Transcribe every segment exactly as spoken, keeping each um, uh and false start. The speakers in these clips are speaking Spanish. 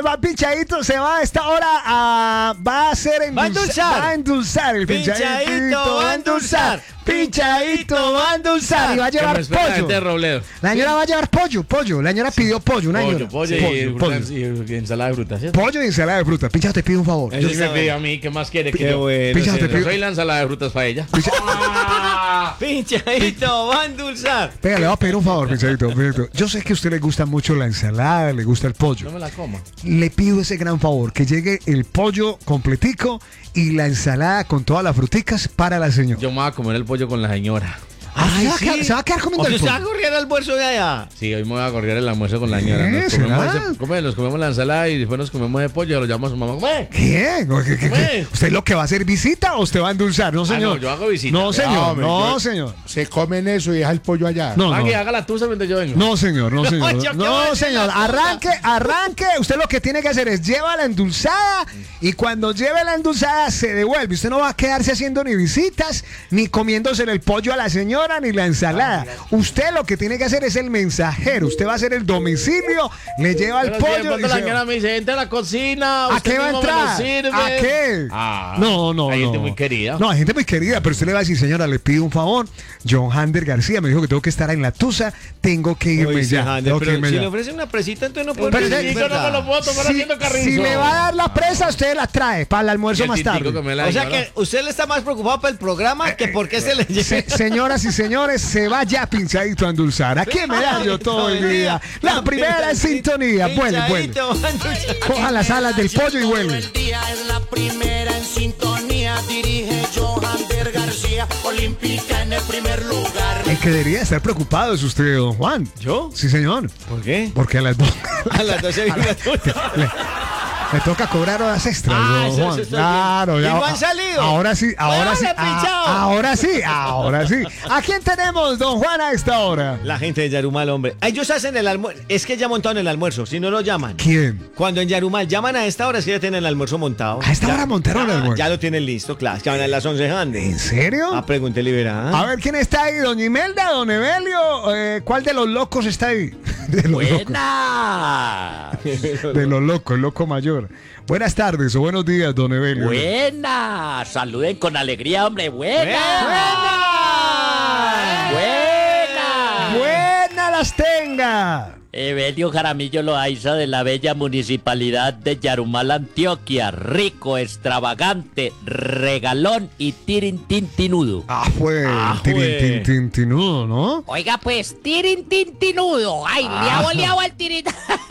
va pinchadito, se va a esta hora a... Va a ser endulzar. Va a endulzar. Va a endulzar el pinchadito. Pinchadito va a endulzar. Pinchadito va a endulzar. Y va a llevar pollo. La señora va a llevar pollo, pollo. La señora pidió pollo, una señora. Pollo, pollo, y, frutas, y ensalada de frutas, ¿cierto? Pollo y ensalada de frutas. Pinchado, te pido un favor. Eso me pidió a mí, ¿qué más quiere que Qué yo? bueno. Pinchado, te Yo pido... soy la ensalada de frutas para ella. Pinchadito va a endulzar. Venga, le voy a pedir un favor, pinchadito, pinchadito. Yo sé que a usted le gusta mucho la ensalada, le gusta el pollo. No me la coma. Le pido ese gran favor, que llegue el pollo completico y la ensalada con todas las fruticas para la señora. Yo me voy a comer el pollo con la señora. Ay, se, va a sí. quedar, se va a quedar comiendo O el sea, se pollo. va a correr el almuerzo de allá. Sí, hoy me voy a correr el almuerzo con la señora. ¿Qué? Nos comemos, ¿Será? ese, come, nos comemos la ensalada y después nos comemos el pollo y lo llamamos a su mamá. ¡Come! ¿Qué? ¿Qué, qué, qué? Hombre. ¿Usted lo que va a hacer visita o usted va a endulzar? No, señor. Ah, no, yo hago visita. No, señor. No, hombre, No, yo- señor. Se comen eso y deja el pollo allá. No, Maggie, no. haga la tusa mientras yo vengo. No, señor, no, señor. yo qué voy a No, decir señor. la cosa. Arranque, arranque. Usted lo que tiene que hacer es lleva la endulzada y cuando lleve la endulzada se devuelve. Usted no va a quedarse haciendo ni visitas, ni comiéndose el pollo a la señora, ni la ensalada. Usted lo que tiene que hacer es el mensajero. Usted va a hacer el domicilio, le lleva el Pero si de pollo. pronto y la se- señora me dice, entra a la cocina. ¿A usted qué va a mismo me lo entrar? sirve". ¿A qué? Ah, no, no, hay no. gente muy querida. No, hay gente muy querida, pero usted le va a decir, señora, le pido un favor. John Hander García me dijo que tengo que estar en la tusa, tengo que irme Oye, ya. Jander, tengo que pero irme si ya. le ofrecen una presita, entonces no Un puede Pero, tintico no me lo puedo tomar Si, haciendo carrizo. si le va a dar la presa, usted la trae para el Y almuerzo el más tintico tarde. que me la O sea señora. que usted le está más preocupado por el programa que por qué se le lleva. Se- señoras y señores, se va ya pinchadito a endulzar. Aquí me da yo todo el día. La primera en sintonía. Vuelve, vuelve. Pinchadito va a endulzar. Coja las alas del pollo y vuelve. El día es la primera en sintonía. Dirige Johander García, olímpica en el primer lugar. El que debería estar preocupado es usted, don Juan. ¿Yo? Sí, señor. ¿Por qué? Porque a las dos. A las doce viene la tuya. Me toca cobrar horas extras, Ah, don eso- Juan. eso está Claro, bien. ya. ¿Y no han salido? Ahora sí, ahora sí. Vale, ah, pinchado. ahora sí, ahora sí. ¿A quién tenemos, don Juan, a esta hora? La gente de Yarumal, hombre. Ellos hacen el almuerzo. Es que ya montaron el almuerzo, si no lo llaman. ¿Quién? Cuando en Yarumal llaman a esta hora, es que ya tienen el almuerzo montado. A esta Ya- hora montaron el ya- almuerzo. Ya lo tienen listo, claro. Que van a las once ¿En Jander. serio? Ah, pregúntele, verá. A ver, ¿quién está ahí? ¿Doña Imelda, don Evelio? Eh, ¿Cuál de los locos está ahí? De los locos. Buenas. De los locos, el loco mayor. Buenas tardes o buenos días, don Evelio. Buenas. Saluden con alegría, hombre. Buenas. ¡Buena! Buenas. Buena las tenga. Evelio Jaramillo Loaiza de la bella municipalidad de Yarumal, Antioquia. Rico, extravagante, regalón y tirintintinudo. Ah, fue Ah, tirin, fue. tin, tin, tinudo, ¿no? Oiga, pues, tirintintinudo. Ay, le ha boleado al tirin...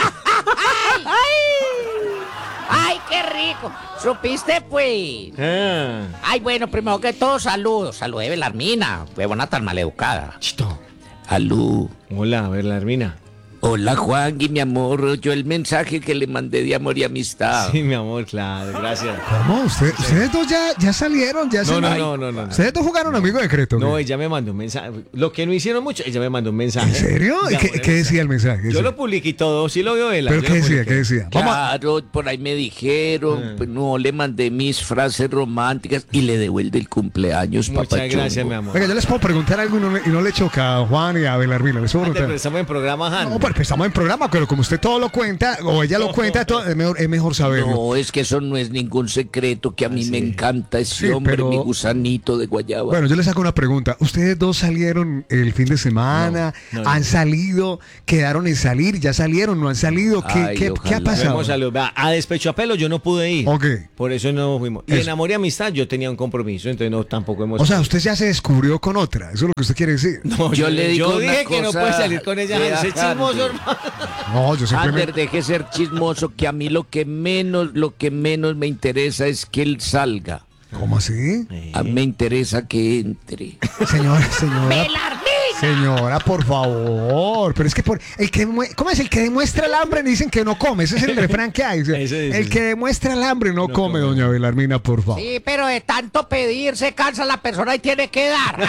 ¡Ay! ¡Ay! ¡Ay, qué rico! ¿Supiste, pues? Ah. Ay, bueno, primero que todo, saludos. Salud de Belarmina. Fue buena tan maleducada. Chito. Salud. Hola, a ver, la Hermina. Hola, Juan y mi amor. Yo el mensaje que le mandé de amor y amistad. Sí, mi amor, claro, gracias. ¿Cómo? ¿Usted- ¿Ustedes dos ya, ya salieron? ¿Ya No, se- no, Ay, no, no, no, no. ¿Ustedes dos jugaron amigo secreto? No, ¿qué? ella me mandó un mensaje. Lo que no hicieron mucho, ella me mandó un mensaje. ¿En serio? ¿Y Mi qué, amor, qué decía el mensaje? ¿Qué Yo decía? lo publiqué y todo, sí lo vio él. ¿Pero qué decía? ¿Qué decía? Vamos a- Claro, por ahí me dijeron, Ah. pues, no le mandé mis frases románticas y le devuelve el cumpleaños, Muchas papachongo. gracias, mi amor. Venga, yo les puedo preguntar algo y no le, y no le choca a Juan y a Belarmina. Les puedo Antes, pero preguntar. estamos en programa, Han. No, pues estamos en programa, pero como usted todo lo cuenta, o ella lo cuenta, todo, es, mejor, es mejor saberlo. No, es que eso no es ningún secreto, que a mí me encanta ese Sí, hombre, pero- mi gusanito de guayaba. Bueno, yo les hago una pregunta. ¿Ustedes dos salieron el fin de semana? No, no, no. ¿Han salido? ¿Quedaron en salir? ¿Ya salieron? ¿No han salido? ¿Qué, Ay, qué- qué ojalá. ha pasado? Vamos a, lo- a, a despecho a pelo yo no pude ir. Ok. Por eso no fuimos. Y Eso. en amor y amistad yo tenía un compromiso, entonces no tampoco hemos. O sea, usted ya se descubrió con otra. Eso es lo que usted quiere decir. No, yo le digo yo una dije que no cosa, puede salir con ella. vea, Ese chismoso, Jander. hermano. No, yo Ander, simplemente... deje ser chismoso, que a mí lo que menos, lo que menos me interesa es que él salga. ¿Cómo así? A mí me interesa que entre. Señora, señora. ¡Belarmina! Señora, por favor. Pero es que por el que demue- ¿cómo es? El que demuestra el hambre dicen que no come. Ese es el refrán que hay. Ese es, El sí. que demuestra el hambre no, come, doña Belarmina, por favor. Sí, pero de tanto pedir se cansa la persona y tiene que dar.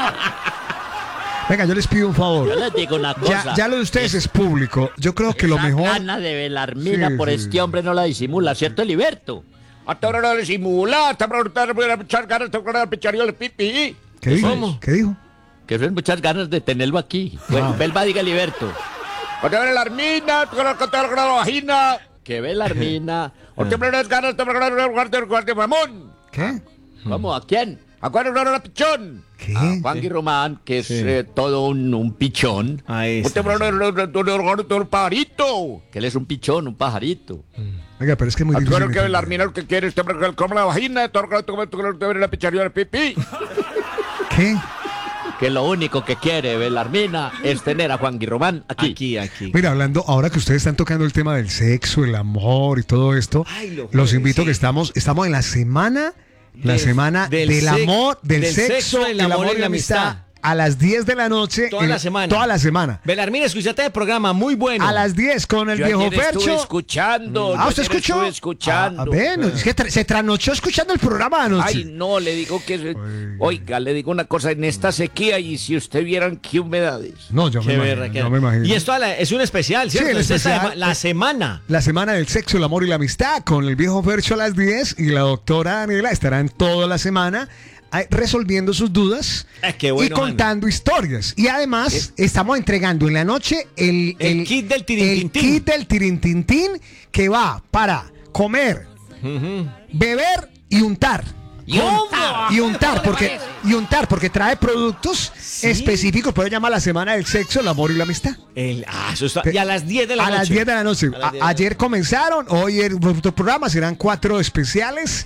Venga, yo les pido un favor. Yo les digo una cosa. Ya, ya lo de ustedes es público. Yo creo que lo Esa mejor... gana de Belarmina Sí, por sí. este hombre no la disimula, ¿cierto, Heliberto? Hasta ahora no le simula, hasta ahora no voy a echar ganas, te voy a echar yo el pipí. ¿Qué dijo? ¿Cómo? ¿Qué dijo? Que son muchas ganas de tenerlo aquí. Bueno, Belva, diga Heliberto. Cuando era la armina, con la vagina. Que Belarmina. Usted me das ganas de guardar guardia mamón. ¿Qué? ¿Cómo? ¿A quién? Acuérdate de la pichón. ¿Qué? A Juan Guiromán, que es Sí. eh, todo un, un pichón. Ahí Usted está. me das un pajarito. Que él es un pichón, un pajarito. Oiga, pero es que es muy difícil. Acuérdate que entender. el armina lo que quiere es que come la vagina. Todo el rato que te la picharía del pipí. ¿Qué? Que lo único que quiere Belarmina es tener a Juan Guiromán aquí. Aquí, aquí. Mira, hablando, ahora que ustedes están tocando el tema del sexo, el amor y todo esto, Ay, lo los jueves, invito sí. que estamos, estamos en la semana, la De- semana del del, sex- amor, del, del sexo, sexo, el amor y la amistad. A las diez de la noche. Toda en- la semana. Toda la semana. Belarmina, escuchate el programa, muy bueno. A las diez con el Yo viejo ayer estuve Fercho. escuchando. Ah, yo ¿usted ayer escuchó? Estuve escuchando. Ah, ven, es que tra- se trasnochó escuchando el programa anoche. Ay, no, le digo que... se- Oiga, le digo una cosa, en esta sequía y si usted vieran qué humedades. No, yo me Qué imagino, berraquera. no me imagino. Y esto a la- es un especial, ¿cierto? Sí, el Esta es la- especial. La, semana. La semana del sexo, el amor y la amistad con el viejo Fercho a las diez y la doctora Daniela estarán toda la semana ah, resolviendo sus dudas Ah, qué bueno, y contando historias. Y además estamos entregando en la noche el, El kit del el tirintintín. kit del tirintintín que va para comer, beber y untar. Y untar. Y untar, porque, y untar, porque trae productos Sí. específicos, por eso llama la semana del sexo, el amor y la amistad. El- ah, eso está- y a las diez de la a noche. las diez de la noche. A las A- diez de la ayer comenzaron, hoy el otro programa serán cuatro especiales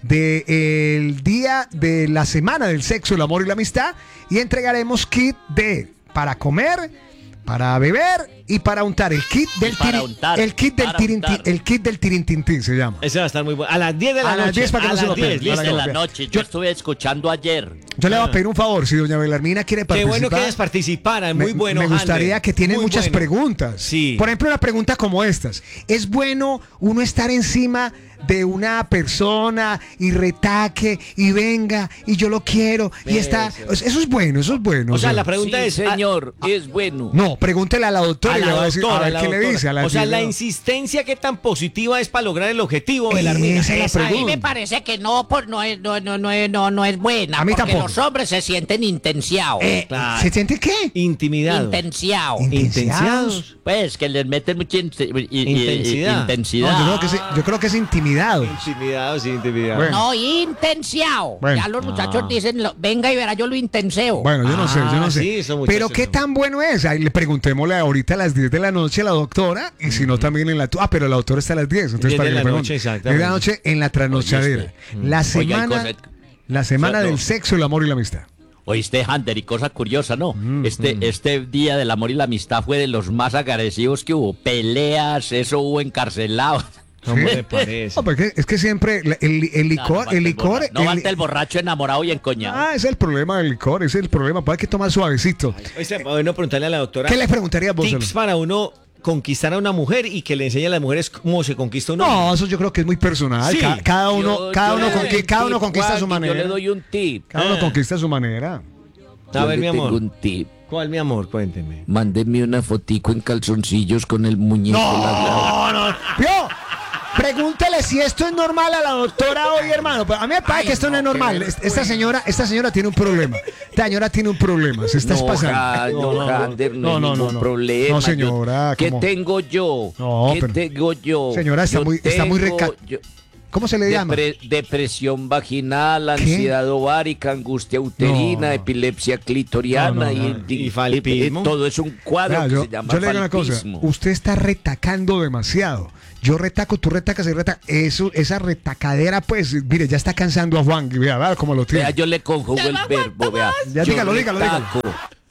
del día de la semana del sexo, el amor y la amistad y entregaremos kit de para comer, para beber y para untar. El kit del para tiri- untar, el kit del para tirintin, untar. el kit del tirintintín se llama. Ese va a estar muy bueno. A las diez de la A noche. las diez para que a no se las lo diez, pierdan. listo. de la Yo- noche, yo estuve escuchando ayer. Yo le voy Ah. a pedir un favor, si doña Belarmina quiere Qué participar. bueno que ellas participaran, muy me, bueno. Me gustaría Ander. que tienen Muy muchas bueno. preguntas. Sí. Por ejemplo, una pregunta como estas. ¿Es bueno uno estar encima de una persona y retaque y venga y yo lo quiero y está... Eso es bueno, eso es bueno. O sea, la pregunta Sí, es. señor, ah, es bueno. No, pregúntele a la doctora a y le la va a decir doctora, a a ver la qué le doctora. dice. A la o sea, que- la insistencia que tan positiva es para lograr el objetivo, Belarmina. Esa es la Esa es. pregunta. Me parece que no, por, no, es, no, no, no, es- no, no es buena. A mí porque tampoco. los hombres se sienten intensiados. Eh, Claro. ¿Se siente qué? Intimidado. Intensiados. Intensiados. Pues que les meten mucha in- i- i- Intensidad. intensidad. No, yo, creo que es, yo creo que es intimidado. Intimidados, sí, intimidados. Bueno. No, intensiado. Bueno. Ya los muchachos Ah. dicen, lo- venga y verá, yo lo intenseo. Bueno, yo no sé, yo no Ah, sé. sí, esos muchachos Pero qué son- tan bueno es. Ahí le preguntémosle ahorita a las diez de la noche a la doctora y si no también en la... tu- Ah, pero la doctora está a las diez. Entonces diez para de que la le pregunte. noche, exactamente. diez de la noche en la trasnochadera. La Oiga, hay semana, cosas- la semana o sea, no. del sexo, el amor y la amistad. Oíste, Hander, y cosa curiosa, ¿no? Mm, este, este día del amor y la amistad fue de los más agresivos que hubo. Peleas, eso hubo encarcelados. ¿Cómo ¿Sí? le parece? No, porque es que siempre la- el, el licor, el licor... No el- falta el borracho enamorado y encoñado. Ah, ese es el problema del licor, ese es el problema. Pues hay que tomar suavecito. Oye, bueno, preguntarle a la doctora. ¿Qué le preguntaría vos? Tips para uno conquistar a una mujer y que le enseñe a las mujeres cómo se conquista un hombre. No, eso yo creo que es muy personal. Sí. Ca- cada uno, Yo- cada yo uno, le doy conqui- un cada uno tip, conquista a su Juan, manera. Yo le doy un tip. Cada uno Ah. conquista a su manera. A Yo ver, le mi amor. tengo un tip. ¿Cuál, mi amor? Cuénteme. Mándeme una fotico en calzoncillos con el muñeco. No, no. ¿Vio? Pregúntele si esto es normal a la doctora hoy, hermano. Pero a mí me parece que esto no es normal. Es- Esta señora, esta señora tiene un problema. Esta señora tiene un problema. Se está No, pasando. Ja- no, no, Jander, no, no, hay no, ningún no. problema. No, señora, Yo- ¿Qué ¿cómo? tengo yo? No, ¿Qué pero- tengo yo? Señora, está Yo muy- está muy tengo- reca- yo- ¿Cómo se le llama? Depre- depresión vaginal, ¿Qué? ansiedad ovárica, angustia uterina, No. epilepsia clitoriana No, no, no. y, Y falpismo. todo es un cuadro Vea, que yo, se llama yo le digo una cosa, falpismo. usted está retacando demasiado. Yo retaco, tú retacas y retaca. Eso, esa retacadera, pues, mire, ya está cansando a Juan. Vea, vea cómo lo tiene. Vea, yo le conjugo el verbo, vea. Ya, Yo dígalo, dígalo, dígalo. retaco,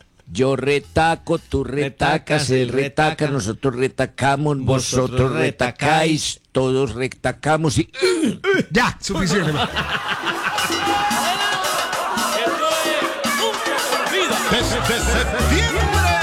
Yo retaco, tú retacas, él retaca, nosotros retacamos, vosotros retacáis, todos retacamos y... Ya, suficiente. Desde septiembre